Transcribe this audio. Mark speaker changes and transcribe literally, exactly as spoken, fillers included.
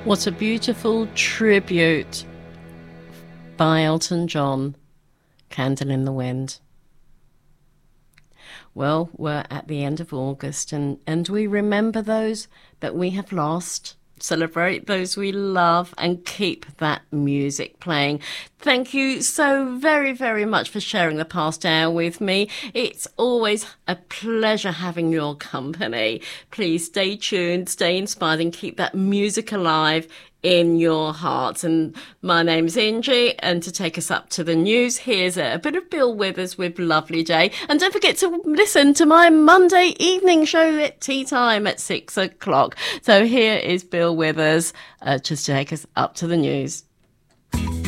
Speaker 1: What a beautiful tribute by Elton John, Candle in the Wind. Well, we're at the end of August, and, and we remember those that we have lost, celebrate those we love, and keep that music playing. Thank you so very, very much for sharing the past hour with me. It's always a pleasure having your company. Please stay tuned, stay inspired, and keep that music alive in your heart. And my name's Ingie, and to take us up to the news, here's a, a bit of Bill Withers with Lovely Day. And don't forget to listen to my Monday evening show at tea time at six o'clock. So here is Bill Withers uh, just to take us up to the news.